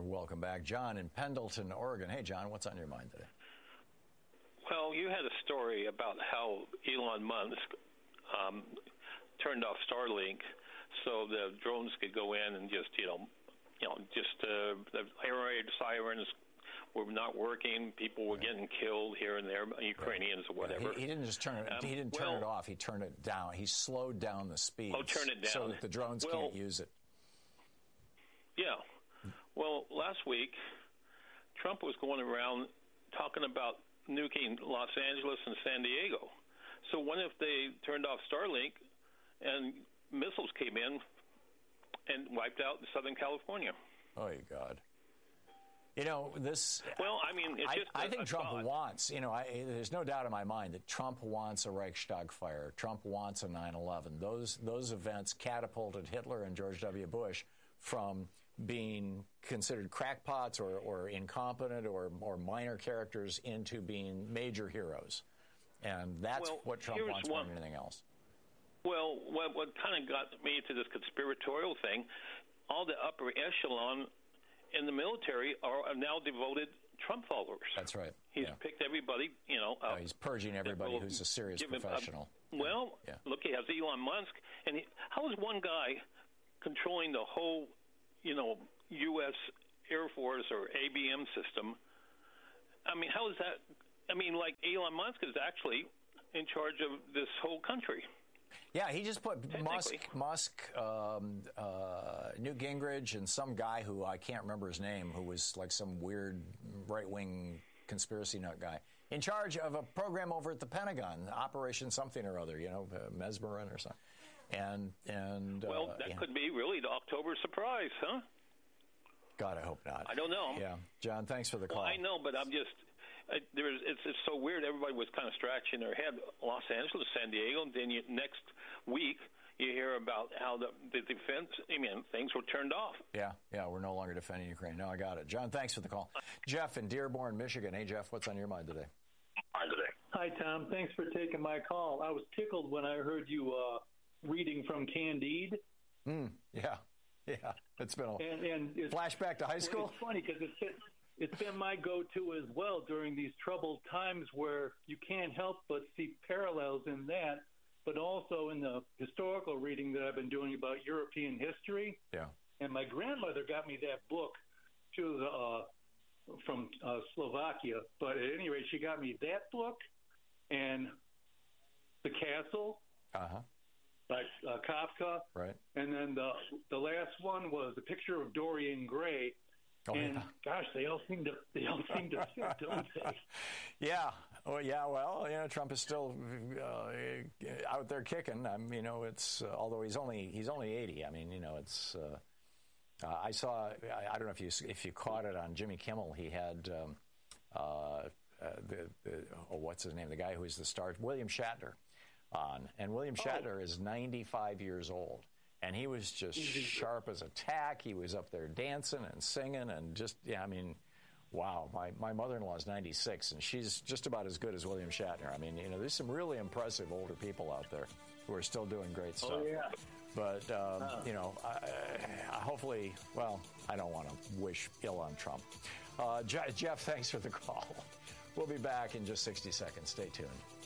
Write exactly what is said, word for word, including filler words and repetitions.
Welcome back. John in Pendleton, Oregon. Hey, John, what's on your mind today? Well, you had a story about how Elon Musk um, turned off Starlink so the drones could go in and just, you know, you know, just uh, the air raid sirens were not working. People were right. getting killed here and there, Ukrainians right. or whatever. Yeah, he, he didn't just turn it. Um, he didn't turn well, it off. He turned it down. He slowed down the speed. Oh, turn it down so that the drones well, can't use it. Yeah. Well, last week, Trump was going around talking about nuking Los Angeles and San Diego. So what if they turned off Starlink and missiles came in and wiped out Southern California? Oh, God. You know, this... Well, I mean, it's just I, a, I think a Trump thought. wants, you know, I, there's no doubt in my mind that Trump wants a Reichstag fire. Trump wants a nine eleven. Those, those events catapulted Hitler and George W. Bush from being considered crackpots or, or incompetent or, or minor characters into being major heroes. And that's well, what Trump wants more than anything else. Well, what, what kind of got me to this conspiratorial thing, all the upper echelon in the military are now devoted Trump followers. That's right. He's yeah. picked everybody, you know. No, he's purging everybody will, who's a serious professional. Him, uh, well, yeah. look, he has Elon Musk. And he, how is one guy controlling the whole, you know, U S Air Force or A B M system? I mean, how is that? I mean, like Elon Musk is actually in charge of this whole country. Yeah, he just put Musk, Musk, um, uh, Newt Gingrich, and some guy who I can't remember his name, who was like some weird right-wing conspiracy nut guy, in charge of a program over at the Pentagon, Operation something or other, you know, uh, Mesmerin or something. And and uh, well, that yeah. could be really the October surprise, huh? God, I hope not. I don't know. Yeah, John, thanks for the call. Well, I know, but I'm just. Uh, there is, it's, it's so weird. Everybody was kind of scratching their head. Los Angeles, San Diego, and then you, next week you hear about how the, the defense, I mean, things were turned off. Yeah, yeah, we're no longer defending Ukraine. No, I got it. John, thanks for the call. Jeff in Dearborn, Michigan. Hey, Jeff, what's on your mind today? Mind today. Hi, Tom. Thanks for taking my call. I was tickled when I heard you uh, reading from Candide. Mm, yeah, yeah. It's been a and, and it's, flashback to high school. It's funny because it's it's been my go-to as well during these troubled times where you can't help but see parallels in that, but also in the historical reading that I've been doing about European history. Yeah. And my grandmother got me that book. She was uh, from uh, Slovakia, but at any rate, she got me that book and The Castle. Uh-huh. By uh, Kafka. Right. And then the the last one was a picture of Dorian Gray. Oh, and yeah. gosh, they all seem to they all seem to fit, don't they? Yeah. Oh, yeah. Well, you know, Trump is still uh, out there kicking. I mean, you know, it's uh, although he's only he's only eighty. I mean, you know, it's. Uh, uh, I saw. I, I don't know if you if you caught it on Jimmy Kimmel. He had um, uh, uh, the, the oh, what's his name? The guy who is the star, William Shatner, on, and William Shatner oh. is ninety-five years old. And he was just sharp as a tack. He was up there dancing and singing and just, yeah, I mean, wow. My, my mother-in-law is ninety-six, and she's just about as good as William Shatner. I mean, you know, there's some really impressive older people out there who are still doing great stuff. Oh, yeah. But, um, uh. you know, I, I, hopefully, well, I don't want to wish ill on Trump. Uh, Jeff, thanks for the call. We'll be back in just sixty seconds. Stay tuned.